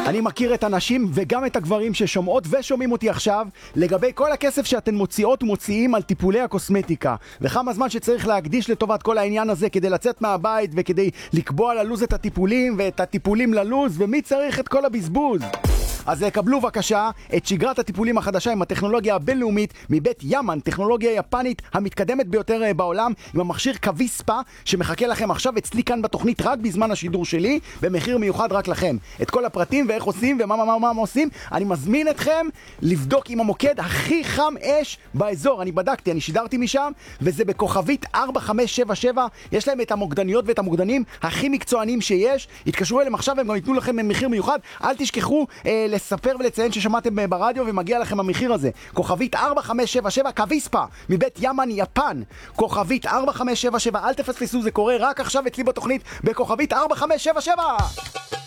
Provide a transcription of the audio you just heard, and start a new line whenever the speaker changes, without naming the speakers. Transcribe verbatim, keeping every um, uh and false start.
אני מכיר את הנשים וגם את הגברים ששומעות ושומעים אותי עכשיו לגבי כל הכסף שאתן מוציאות ומוציאים על טיפולי הקוסמטיקה וכמה זמן שצריך להקדיש לטובת כל העניין הזה כדי לצאת מהבית וכדי לקבוע ללוז את הטיפולים ואת הטיפולים ללוז ומי צריך את כל הבזבוז. אז קבלו בבקשה את שגרת הטיפולים החדשה עם הטכנולוגיה הבינלאומית מבית ימן, טכנולוגיה יפנית המתקדמת ביותר בעולם, עם המכשיר קוויספה שמחכה לכם עכשיו אצלי כאן בתוכנית רק בזמן השידור שלי, במחיר מיוחד רק לכם. את כל הפרטים ואיך עושים ומה מה מה מה עושים, אני מזמין אתכם לבדוק עם המוקד הכי חם אש באזור. אני בדקתי, אני שידרתי משם, וזה בכוכבית ארבע חמש שבע שבע. יש להם את המוקדניות ואת המוקדנים הכי מקצוענים שיש. התקשרו אליהם עכשיו, הם גם ייתנו לכם מחיר מיוחד. אל תשכחו אה, לספר ולציין ששמעתם ברדיו ומגיע לכם המחיר הזה. כוכבית ארבע חמש שבע שבע, קוויספה מבית ימן יפן. כוכבית ארבע חמש שבע שבע, אל תפספסו, זה קורה רק עכשיו אצלי בתוכנית בכוכבית ארבע חמש שבע שבע.